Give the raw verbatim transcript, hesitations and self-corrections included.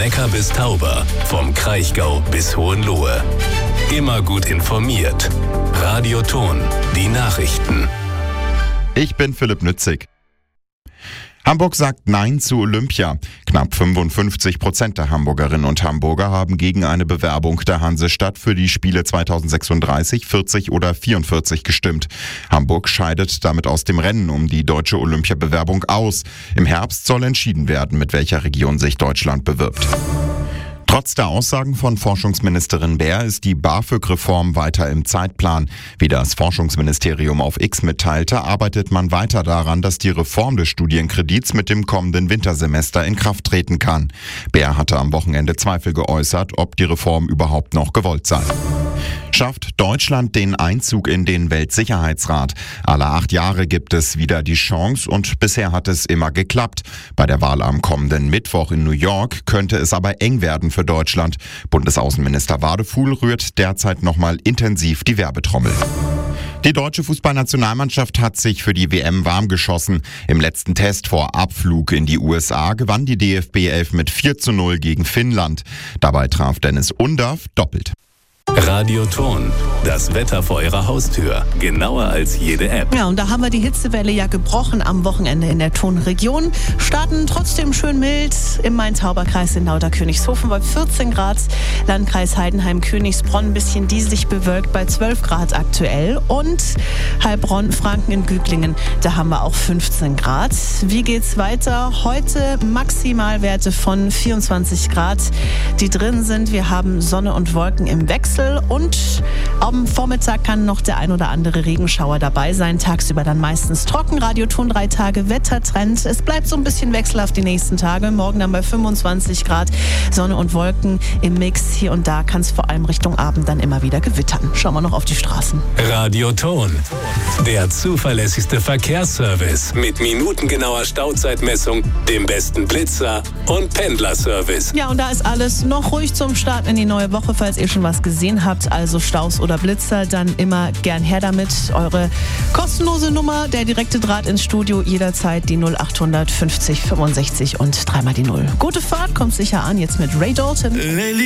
Neckar bis Tauber, vom Kraichgau bis Hohenlohe. Immer gut informiert. Radio Ton, die Nachrichten. Ich bin Philipp Nützig. Hamburg sagt Nein zu Olympia. Knapp fünfundfünfzig Prozent der Hamburgerinnen und Hamburger haben gegen eine Bewerbung der Hansestadt für die Spiele zweitausendsechsunddreißig, vierzig oder vierundvierzig gestimmt. Hamburg scheidet damit aus dem Rennen um die deutsche Olympiabewerbung aus. Im Herbst soll entschieden werden, mit welcher Region sich Deutschland bewirbt. Trotz der Aussagen von Forschungsministerin Baer ist die BAföG-Reform weiter im Zeitplan. Wie das Forschungsministerium auf X mitteilte, arbeitet man weiter daran, dass die Reform des Studienkredits mit dem kommenden Wintersemester in Kraft treten kann. Baer hatte am Wochenende Zweifel geäußert, ob die Reform überhaupt noch gewollt sei. Schafft Deutschland den Einzug in den Weltsicherheitsrat? Alle acht Jahre gibt es wieder die Chance und bisher hat es immer geklappt. Bei der Wahl am kommenden Mittwoch in New York könnte es aber eng werden für Deutschland. Bundesaußenminister Wadefuhl rührt derzeit nochmal intensiv die Werbetrommel. Die deutsche Fußballnationalmannschaft hat sich für die W M warm geschossen. Im letzten Test vor Abflug in die U S A gewann die D F B elf mit vier zu null gegen Finnland. Dabei traf Dennis Undaff doppelt. Radio Ton, das Wetter vor Ihrer Haustür. Genauer als jede App. Ja, und da haben wir die Hitzewelle ja gebrochen am Wochenende in der Tonregion. Starten trotzdem schön mild im Main-Tauber-Kreis in Lauter-Königshofen bei vierzehn Grad. Landkreis Heidenheim-Königsbronn ein bisschen diesig bewölkt bei zwölf Grad aktuell. Und Heilbronn, Franken in Güglingen, da haben wir auch fünfzehn Grad. Wie geht's weiter? Heute Maximalwerte von vierundzwanzig Grad, die drin sind. Wir haben Sonne und Wolken im Wechsel. Und am Vormittag kann noch der ein oder andere Regenschauer dabei sein. Tagsüber dann meistens trocken. Radio Ton drei Tage Wettertrend. Es bleibt so ein bisschen wechselhaft die nächsten Tage. Morgen dann bei fünfundzwanzig Grad. Sonne und Wolken im Mix. Hier und da kann es vor allem Richtung Abend dann immer wieder gewittern. Schauen wir noch auf die Straßen. Radio Ton, der zuverlässigste Verkehrsservice mit minutengenauer Stauzeitmessung, dem besten Blitzer und Pendlerservice. Ja, und da ist alles noch ruhig zum Starten in die neue Woche, falls ihr schon was gesehen habt, also Staus oder Blitzer, dann immer gern her damit. Eure kostenlose Nummer, der direkte Draht ins Studio, jederzeit die null acht hundert fünfzig fünfundsechzig und dreimal die null. Gute Fahrt, kommt sicher an, jetzt mit Ray Dalton.